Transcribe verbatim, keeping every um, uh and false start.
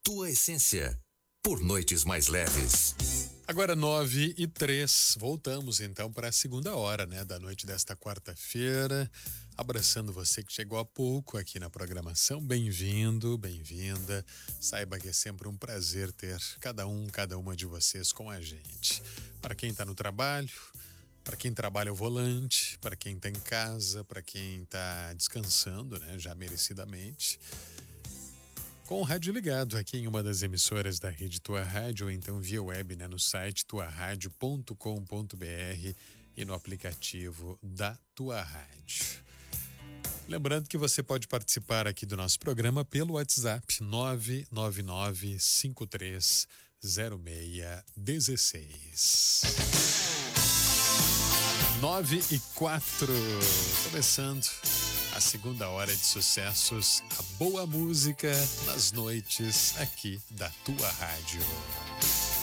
Tua essência, por noites mais leves. Agora nove e três, voltamos então para a segunda hora, né, da noite desta quarta-feira, abraçando você que chegou há pouco aqui na programação, bem-vindo, bem-vinda, saiba que é sempre um prazer ter cada um, cada uma de vocês com a gente. Para quem está no trabalho, para quem trabalha ao volante, para quem está em casa, para quem está descansando, né, já merecidamente, com o rádio ligado aqui em uma das emissoras da rede Tua Rádio, ou então via web, né, no site tua rádio ponto com ponto b r e no aplicativo da Tua Rádio. Lembrando que você pode participar aqui do nosso programa pelo WhatsApp nove nove nove cinco três zero seis um seis. nove e quatro, começando a segunda hora de sucessos, a boa música nas noites aqui da Tua Rádio.